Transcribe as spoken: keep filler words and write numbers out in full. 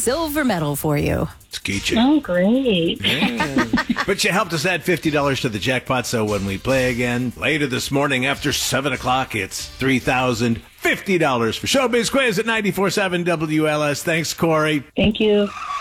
silver medal for you. Skeet you. Oh, great. Yeah. But you helped us add fifty dollars to the jackpot, so when we play again later this morning after seven o'clock, it's three thousand fifty dollars for Showbiz Quiz at ninety-four point seven W L S. Thanks, Corey. Thank you.